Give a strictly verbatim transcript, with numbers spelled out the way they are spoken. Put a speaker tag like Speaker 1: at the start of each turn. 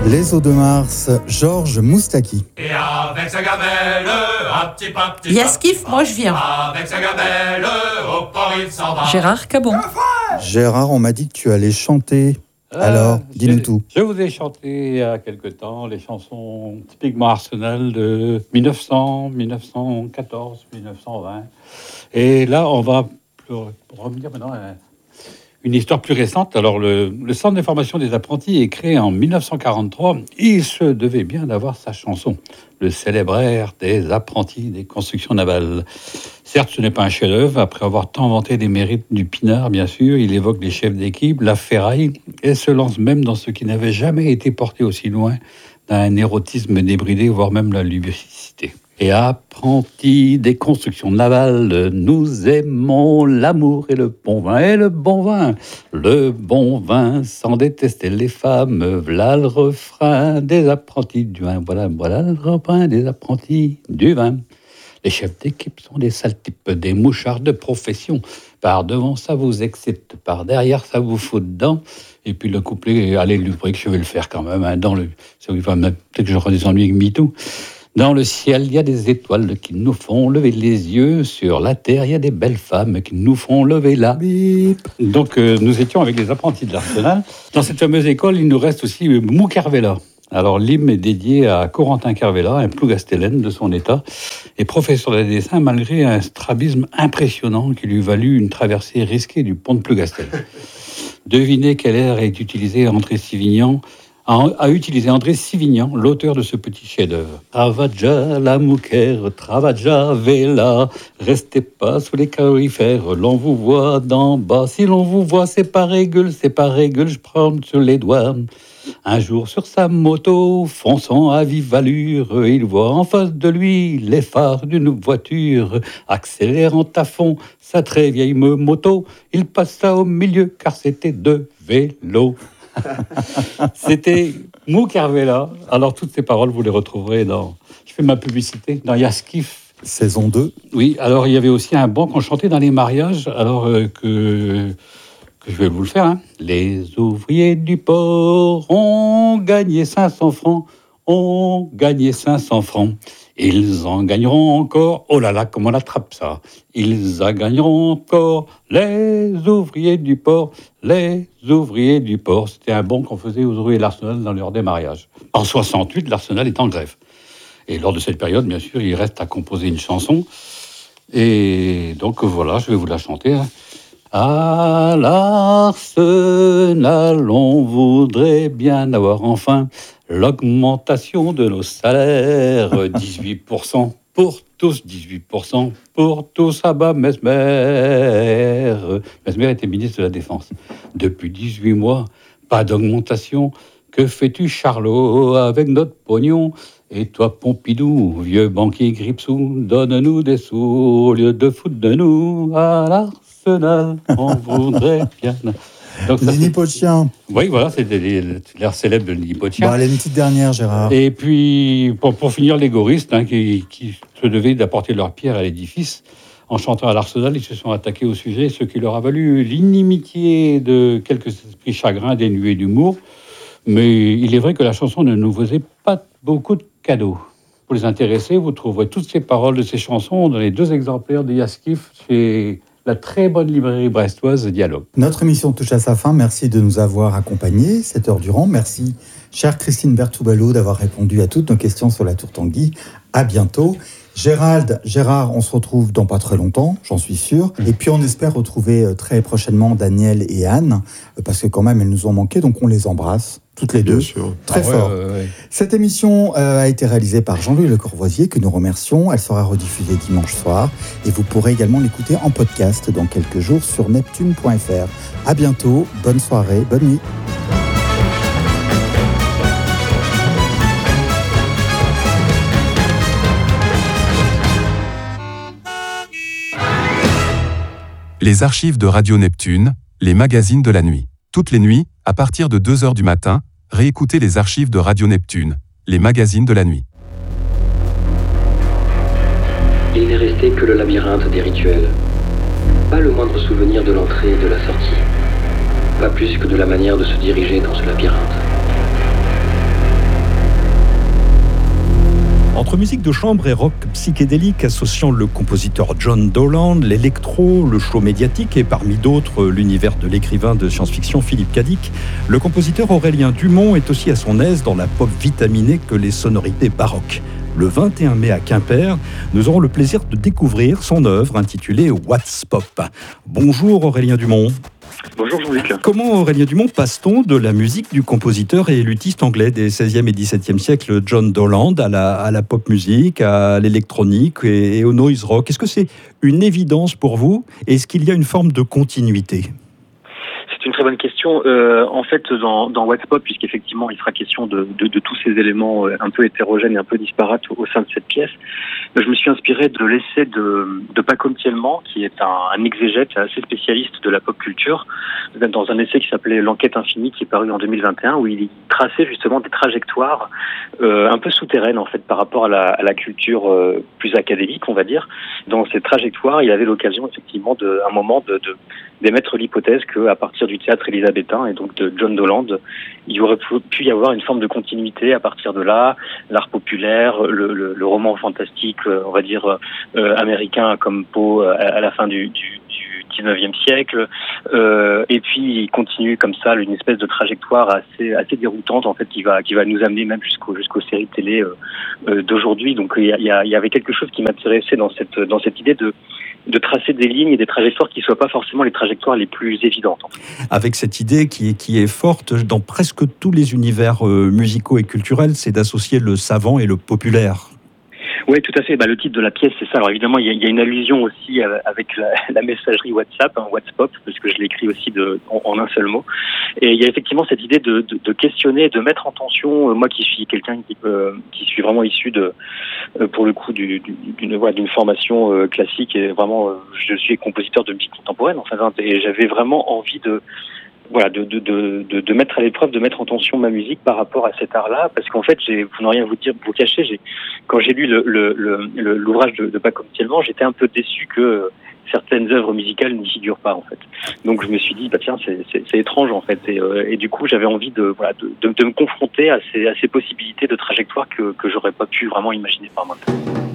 Speaker 1: Les Eaux de Mars, Georges Moustaki.
Speaker 2: Et avec sa gamelle, un petit pas, petit
Speaker 3: Yaskif, moi je viens.
Speaker 2: Avec sa gamelle, au port il s'en va.
Speaker 3: Gérard Cabon.
Speaker 1: Gérard, on m'a dit que tu allais chanter.
Speaker 4: Euh,
Speaker 1: Alors, dis-nous tout.
Speaker 4: Je vous ai chanté il y a quelque temps les chansons typiquement Arsenal de mille neuf cents, mille neuf cent quatorze, mille neuf cent vingt. Et là, on va revenir maintenant à une histoire plus récente. Alors, le, le Centre d'information des apprentis est créé en mille neuf cent quarante-trois. Il se devait bien d'avoir sa chanson, le célèbre air des apprentis des constructions navales. Certes, ce n'est pas un chef-d'œuvre. Après avoir tant vanté des mérites du Pinard, bien sûr, il évoque les chefs d'équipe, la ferraille, et se lance même dans ce qui n'avait jamais été porté aussi loin d'un érotisme débridé, voire même la lubricité. Et apprentis des constructions navales, nous aimons l'amour et le bon vin, et le bon vin, le bon vin, sans détester les femmes, voilà le refrain des apprentis du vin, voilà, voilà le refrain des apprentis du vin. Les chefs d'équipe sont des sales types, des mouchards de profession. Par devant, ça vous excite, par derrière, ça vous fout dedans. Et puis le couplet, allez, lubrique, je vais le faire quand même, hein, dans le... Peut-être que j'aurai des ennuis avec MeToo. Dans le ciel, il y a des étoiles qui nous font lever les yeux. Sur la terre, il y a des belles femmes qui nous font lever la bip. Donc, euh, nous étions avec les apprentis de l'Arsenal. Dans cette fameuse école, il nous reste aussi euh, Mou Carvela. Alors, l'hymne est dédié à Corentin Carvela, un plougastelène de son état, et professeur de dessin, malgré un strabisme impressionnant qui lui valut une traversée risquée du pont de Plougastel. Devinez quel air est utilisé à André Sivignan a utilisé André Sivignan, l'auteur de ce petit chef-d'œuvre. Travadja la mouquère, travadja vela, restez pas sous les calorifères, l'on vous voit d'en bas. Si l'on vous voit, c'est pas règle, c'est pas règle, je prends sur les doigts. Un jour sur sa moto, fonçant à vive allure, il voit en face de lui les phares d'une voiture. Accélérant à fond sa très vieille moto, il passa au milieu car c'était deux vélos. C'était Mou Carvela. Alors, toutes ces paroles, vous les retrouverez dans... Je fais ma publicité, dans Yaskif.
Speaker 1: Saison deux.
Speaker 4: Oui, alors il y avait aussi un banc qu'on chantait dans les mariages, alors euh, que... que je vais vous le faire. Hein. Les ouvriers du port ont gagné cinq cents francs, ont gagné cinq cents francs. Ils en gagneront encore. Oh là là, comment on attrape ça? Ils en gagneront encore. Les ouvriers du port, les ouvriers du port. C'était un bon qu'on faisait aux ouvriers de l'Arsenal dans leur démarrage. En soixante-huit, l'Arsenal est en grève. Et lors de cette période, bien sûr, il reste à composer une chanson. Et donc voilà, je vais vous la chanter. Hein. À l'Arsenal, on voudrait bien avoir enfin l'augmentation de nos salaires, dix-huit pour cent pour tous, dix-huit pour cent pour tous. Ah bah, Mesmer. Mesmer était ministre de la Défense. Depuis dix-huit mois, pas d'augmentation. Que fais-tu, Charlot, avec notre pognon? Et toi, Pompidou, vieux banquier Gripsou, donne-nous des sous au lieu de foutre de nous à l'Arsenal. On voudrait bien...
Speaker 1: Donc, ça, les Nippotiens.
Speaker 4: Oui, voilà, c'était l'air célèbre de Nippotiens.
Speaker 1: Bon, allez, une petite dernière, Gérard.
Speaker 4: Et puis, pour, pour finir, les goristes, hein, qui, qui se devaient d'apporter leur pierre à l'édifice, en chantant à l'Arsenal, ils se sont attaqués au sujet, ce qui leur a valu l'inimitié de quelques esprits chagrins dénués d'humour. Mais il est vrai que la chanson ne nous faisait pas beaucoup de cadeaux. Pour les intéresser, vous trouverez toutes ces paroles de ces chansons dans les deux exemplaires de Yaskif chez la très bonne librairie brestoise Dialogue.
Speaker 1: Notre émission touche à sa fin. Merci de nous avoir accompagnés cette heure durant. Merci, chère Christine Berthoubalo, d'avoir répondu à toutes nos questions sur la tour Tanguy. À bientôt. Gérald, Gérard, on se retrouve dans pas très longtemps, j'en suis sûr. Et puis on espère retrouver très prochainement Daniel et Anne, parce que quand même elles nous ont manqué, donc on les embrasse. Toutes les deux,
Speaker 5: sûr.
Speaker 1: très
Speaker 4: ah,
Speaker 1: fort.
Speaker 4: Ouais, ouais, ouais.
Speaker 1: Cette émission euh, a été réalisée par Jean-Louis Le Corvoisier, que nous remercions. Elle sera rediffusée dimanche soir. Et vous pourrez également l'écouter en podcast dans quelques jours sur neptune point f r. À bientôt, bonne soirée, bonne nuit.
Speaker 6: Les archives de Radio Neptune, les magazines de la nuit. Toutes les nuits, à partir de deux heures du matin, réécoutez les archives de Radio Neptune, les magazines de la nuit.
Speaker 7: Il n'est resté que le labyrinthe des rituels. Pas le moindre souvenir de l'entrée et de la sortie. Pas plus que de la manière de se diriger dans ce labyrinthe.
Speaker 3: Entre musique de chambre et rock psychédélique associant le compositeur John Dowland, l'électro, le show médiatique et parmi d'autres l'univers de l'écrivain de science-fiction Philippe K. Dick, le compositeur Aurélien Dumont est aussi à son aise dans la pop vitaminée que les sonorités baroques. Le vingt et un mai à Quimper, nous aurons le plaisir de découvrir son œuvre intitulée What's Pop. Bonjour Aurélien Dumont.
Speaker 5: Bonjour Jean-Luc.
Speaker 3: Comment, Aurélien Dumont, passe-t-on de la musique du compositeur et luthiste anglais des seizième et dix-septième siècles John Dowland à la, à la pop musique, à l'électronique et, et au noise rock? Est-ce que c'est une évidence pour vous? Est-ce qu'il y a une forme de continuité?
Speaker 5: C'est une très bonne question. Euh, en fait, dans, dans What's Pop, puisqu'effectivement il sera question de, de, de tous ces éléments un peu hétérogènes et un peu disparates au, au sein de cette pièce, je me suis inspiré de l'essai de, de Paco Mtielman, qui est un, un exégète assez spécialiste de la pop culture, dans un essai qui s'appelait L'Enquête Infinie, qui est paru en deux mille vingt et un, où il traçait justement des trajectoires euh, un peu souterraines en fait par rapport à la, à la culture euh, plus académique, on va dire. Dans ces trajectoires, il avait l'occasion effectivement de, un moment de, de d'émettre l'hypothèse qu'à partir du théâtre élisabétain et donc de John Dowland, il aurait pu y avoir une forme de continuité à partir de là, l'art populaire, le, le, le roman fantastique, on va dire euh, américain comme Poe à, à la fin du, du, du dix-neuvième siècle, euh, et puis il continue comme ça une espèce de trajectoire assez assez déroutante en fait qui va qui va nous amener même jusqu'au jusqu'aux séries télé euh, euh, d'aujourd'hui. Donc il y, a, il y avait quelque chose qui m'intéressait dans cette dans cette idée de de tracer des lignes et des trajectoires qui ne soient pas forcément les trajectoires les plus évidentes.
Speaker 3: Avec cette idée qui est, qui est forte dans presque tous les univers euh, musicaux et culturels, c'est d'associer le savant et le populaire.
Speaker 5: Oui, tout à fait. Bah, le titre de la pièce, c'est ça. Alors évidemment, il y a, il y a une allusion aussi avec la, la messagerie WhatsApp, hein, What's Pop, parce que je l'ai écrit aussi de, en, en un seul mot. Et il y a effectivement cette idée de, de, de questionner, de mettre en tension. Euh, moi, qui suis quelqu'un qui, euh, qui suis vraiment issu de, euh, pour le coup, du, du, d'une, voilà, d'une formation euh, classique et vraiment, euh, je suis compositeur de musique contemporaine. Enfin, et j'avais vraiment envie de Voilà, de, de, de, de mettre à l'épreuve, de mettre en tension ma musique par rapport à cet art-là, parce qu'en fait, j'ai, pour ne rien vous dire, vous cacher, j'ai, quand j'ai lu le, le, le, l'ouvrage de, de Paco Mtielman, j'étais un peu déçu que certaines œuvres musicales n'y figurent pas, en fait. Donc je me suis dit, bah tiens, c'est, c'est, c'est étrange, en fait, et, euh, et du coup, j'avais envie de, voilà, de, de, de me confronter à ces, à ces possibilités de trajectoire que, que j'aurais pas pu vraiment imaginer par moi-même.